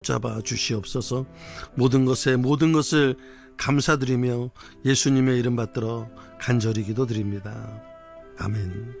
잡아 주시옵소서. 모든 것을 감사드리며 예수님의 이름 받들어 간절히 기도드립니다. 아멘.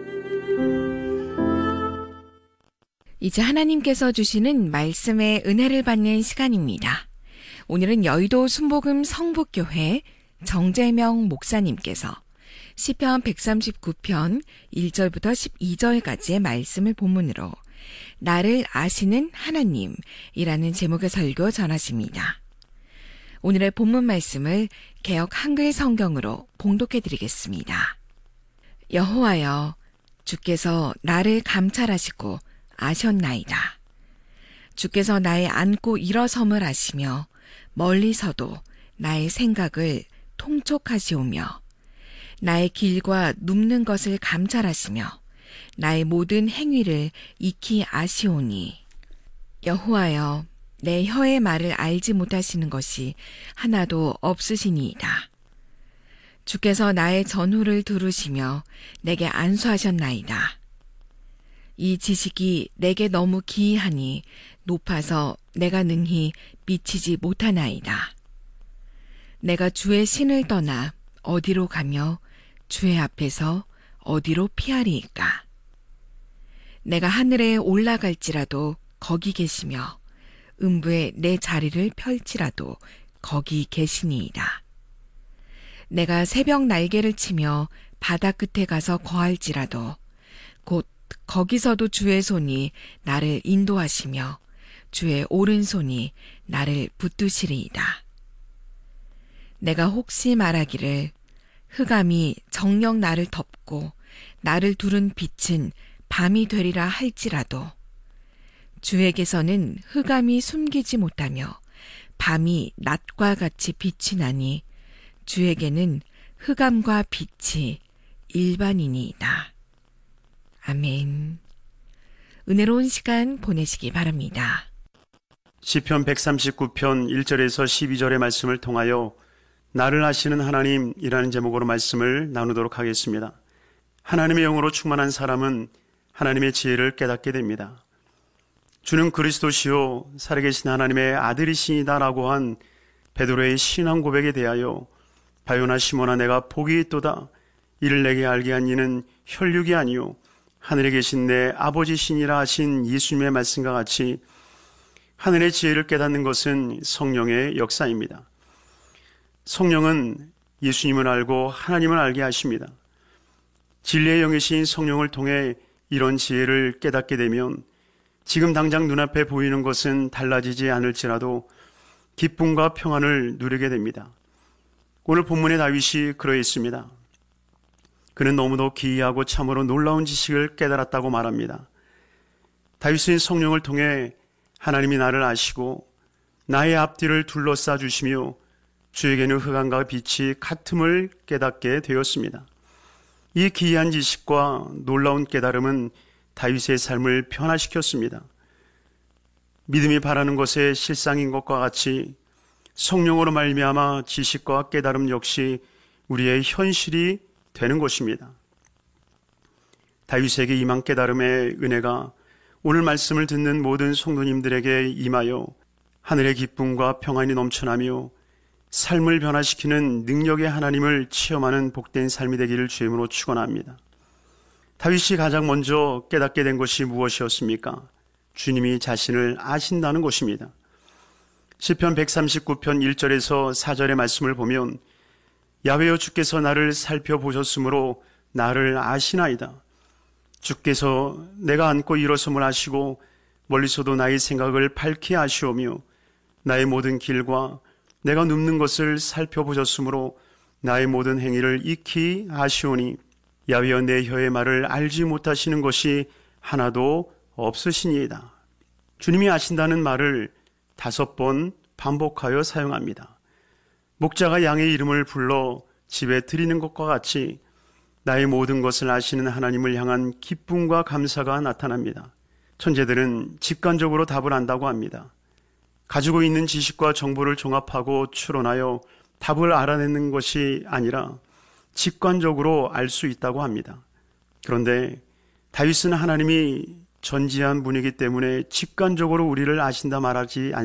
이제 하나님께서 주시는 말씀의 은혜를 받는 시간입니다. 오늘은 여의도 순복음 성북교회 정재명 목사님께서 시편 139편 1절부터 12절까지의 말씀을 본문으로 나를 아시는 하나님이라는 제목의 설교 전하십니다. 오늘의 본문 말씀을 개역 한글 성경으로 봉독해 드리겠습니다. 여호와여, 주께서 나를 감찰하시고 아셨나이다. 주께서 나의 앉고 일어섬을 아시며 멀리서도 나의 생각을 통촉하시오며 나의 길과 눕는 것을 감찰하시며 나의 모든 행위를 익히 아시오니 여호와여, 내 혀의 말을 알지 못하시는 것이 하나도 없으시니이다. 주께서 나의 전후를 들으시며 내게 안수하셨나이다. 이 지식이 내게 너무 기이하니 높아서 내가 능히 미치지 못하나이다. 내가 주의 신을 떠나 어디로 가며 주의 앞에서 어디로 피하리이까? 내가 하늘에 올라갈지라도 거기 계시며 음부에 내 자리를 펼지라도 거기 계시니이다. 내가 새벽 날개를 치며 바다 끝에 가서 거할지라도 곧 거기서도 주의 손이 나를 인도하시며 주의 오른손이 나를 붙드시리이다. 내가 혹시 말하기를 흑암이 정녕 나를 덮고 나를 두른 빛은 밤이 되리라 할지라도 주에게서는 흑암이 숨기지 못하며 밤이 낮과 같이 빛이 나니 주에게는 흑암과 빛이 일반이니이다. 아멘. 은혜로운 시간 보내시기 바랍니다. 시편 139편 1절에서 12절의 말씀을 통하여 나를 아시는 하나님이라는 제목으로 말씀을 나누도록 하겠습니다. 하나님의 영으로 충만한 사람은 하나님의 지혜를 깨닫게 됩니다. 주는 그리스도시요 살아계신 하나님의 아들이시니다 라고 한 베드로의 신앙 고백에 대하여 바요나 시몬아 내가 복이 있도다. 이를 내게 알게 한 이는 혈육이 아니요 하늘에 계신 내 아버지시니라 하신 예수님의 말씀과 같이 하늘의 지혜를 깨닫는 것은 성령의 역사입니다. 성령은 예수님을 알고 하나님을 알게 하십니다. 진리의 영이신 성령을 통해 이런 지혜를 깨닫게 되면 지금 당장 눈앞에 보이는 것은 달라지지 않을지라도 기쁨과 평안을 누리게 됩니다. 오늘 본문의 다윗이 그러했습니다. 그는 너무도 기이하고 참으로 놀라운 지식을 깨달았다고 말합니다. 다윗은 성령을 통해 하나님이 나를 아시고 나의 앞뒤를 둘러싸 주시며 주에게는 흑암과 빛이 같음을 깨닫게 되었습니다. 이 기이한 지식과 놀라운 깨달음은 다윗의 삶을 변화시켰습니다. 믿음이 바라는 것의 실상인 것과 같이 성령으로 말미암아 지식과 깨달음 역시 우리의 현실이 되는 것입니다. 다윗에게 임한 깨달음의 은혜가 오늘 말씀을 듣는 모든 성도님들에게 임하여 하늘의 기쁨과 평안이 넘쳐나며 삶을 변화시키는 능력의 하나님을 체험하는 복된 삶이 되기를 주임으로 축원합니다. 다윗이 가장 먼저 깨닫게 된 것이 무엇이었습니까? 주님이 자신을 아신다는 것입니다. 시편 139편 1절에서 4절의 말씀을 보면 야훼여 주께서 나를 살펴보셨으므로 나를 아시나이다. 주께서 내가 앉고 일어섬을 아시고 멀리서도 나의 생각을 밝히 아시오며 나의 모든 길과 내가 눕는 것을 살펴보셨으므로 나의 모든 행위를 익히 아시오니 야훼여 내 혀의 말을 알지 못하시는 것이 하나도 없으시니이다. 주님이 아신다는 말을 5번 반복하여 사용합니다. 목자가 양의 이름을 불러 집에 드리는 것과 같이 나의 모든 것을 아시는 하나님을 향한 기쁨과 감사가 나타납니다. 천재들은 직관적으로 답을 안다고 합니다. 가지고 있는 지식과 정보를 종합하고 추론하여 답을 알아내는 것이 아니라 직관적으로 알 수 있다고 합니다. 그런데 다윗은 하나님이 전지한 분이기 때문에 직관적으로 우리를 아신다 말하지